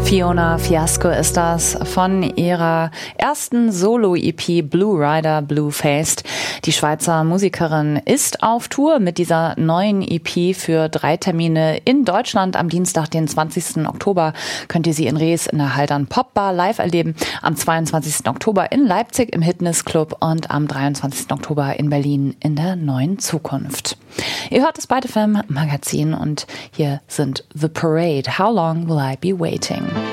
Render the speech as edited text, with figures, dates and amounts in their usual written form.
Fiona Fiasco ist das von ihrer ersten Solo-EP Blue Rider Blue Faced. Die Schweizer Musikerin ist auf Tour mit dieser neuen EP für 3 Termine in Deutschland. Am Dienstag, den 20. Oktober, könnt ihr sie in Rees in der Haldern Popbar live erleben. Am 22. Oktober in Leipzig im Hitness Club und am 23. Oktober in Berlin in der Neuen Zukunft. Ihr hört das Byte FM Magazin und hier sind The Parade. How long will I be waiting?